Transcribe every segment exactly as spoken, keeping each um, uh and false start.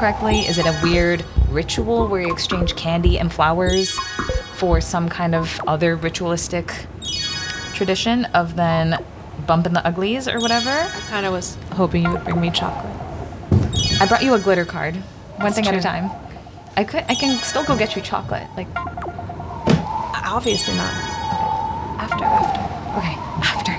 correctly, is it a weird ritual where you exchange candy and flowers for some kind of other ritualistic tradition of then bumping the uglies or whatever? I kind of was hoping you would bring me chocolate. I brought you a glitter card. One That's thing true. at a time. I could. I can still go get you chocolate. Like Obviously not. after. After. Okay. After.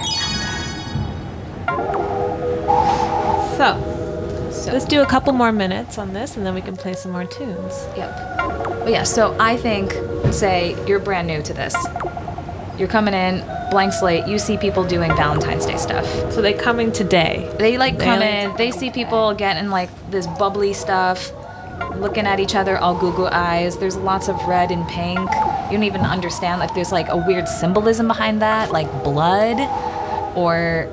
So, So. let's do a couple more minutes on this, and then we can play some more tunes. Yep. But yeah. So I think, say you're brand new to this. You're coming in, blank slate. You see people doing Valentine's Day stuff. So they coming today. They like They come like- in. They see people getting like this bubbly stuff, looking at each other, all goo goo eyes. There's lots of red and pink. You don't even understand if there's like a weird symbolism behind that, like blood, or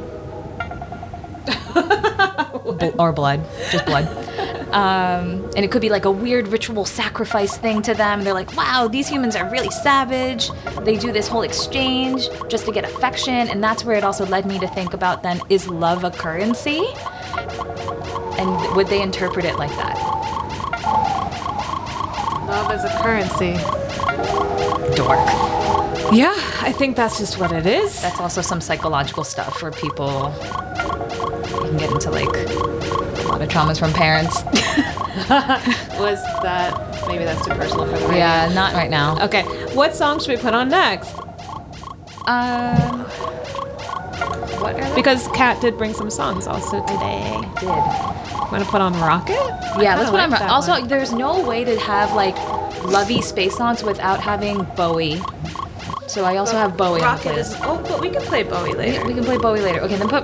Bl- or blood, just blood. Um, and it could be like a weird ritual sacrifice thing to them. They're like, wow, these humans are really savage. They do this whole exchange just to get affection. And that's where it also led me to think about then, is love a currency? And would they interpret it like that? Love is a currency. Dork. Yeah, I think that's just what it is. That's also some psychological stuff where people you can get into like a lot of traumas from parents. Was that, maybe that's too personal for the radio. Yeah, not right now. Okay, what song should we put on next? Um, what are they? Because Kat did bring some songs also today. did. Want to put on Rocket? Yeah, that's what I'm. like that Also, one. there's no way to have like lovey space songs without having Bowie. So I also have Bowie on the Rocket playlist. is, oh, but we can play Bowie We, later. we can play Bowie later. Okay, then put